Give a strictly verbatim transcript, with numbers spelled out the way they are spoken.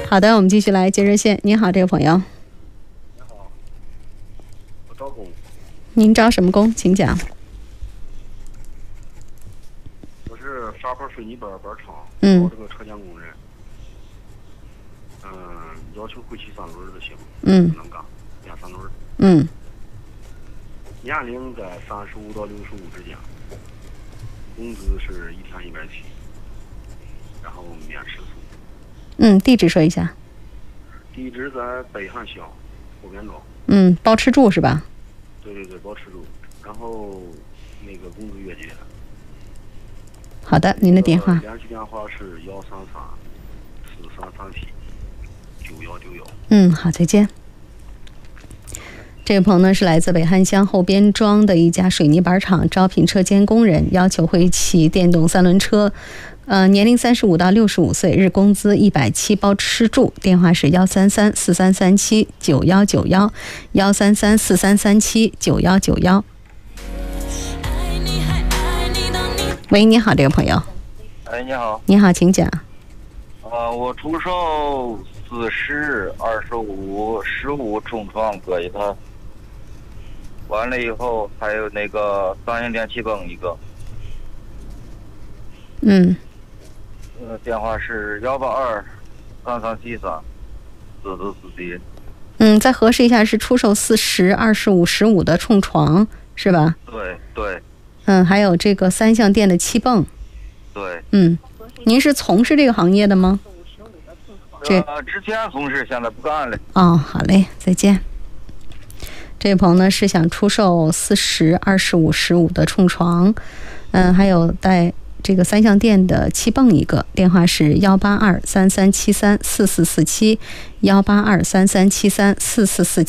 好的，我们继续来接热线。你好，这位朋友。 你好，我招工。 您招什么工？请讲。 我是沙坡水泥板板厂， 嗯招这个车间工人。嗯，要求会骑三轮就行。 嗯能干，练三轮。 嗯年龄在三十五到六十五之间，工资是一天一百七，然后免食宿。 嗯，地址说一下。 地址在北汉乡后边庄。 嗯，包吃住是吧？ 对对对，包吃住，然后那个工资月结。 好的，您的电话。 联系电话是幺三三四三三七九幺九幺。 嗯，好，再见。这位朋友呢是来自北汉乡后边庄的一家水泥板厂，招聘车间工人，要求会骑电动三轮车，呃，年龄三十五到六十五岁，日工资一百七，包吃住。电话是幺三三四三三七九幺九幺，幺三三四三三七九幺九幺。喂，你好，这个朋友。 哎，你好。 你好，请讲。 呃，我出售四十、二十五、十五冲床搁一台，完了以后还有那个三星电气泵一个。 嗯。 呃，电话是幺八二三三七三四四四七。 嗯，再核实一下，是出售四十、二十五、十五的冲床是吧？ 对对。 嗯，还有这个三相电的气泵。 对。 嗯，您是从事这个行业的吗？这呃，之前从事，现在不干了。 哦，好嘞，再见。这位朋友呢是想出售四十、二十五、十五的冲床，嗯，还有带这个三相电的气泵一个。电话是幺八二三三七三四四四七，幺八二三三七三四四四七。